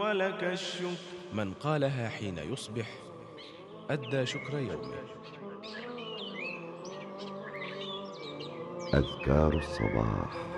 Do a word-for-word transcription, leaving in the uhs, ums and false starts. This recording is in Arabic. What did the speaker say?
ولك الشكر. من قالها حين يصبح أدى شكر يومه. أذكار الصباح.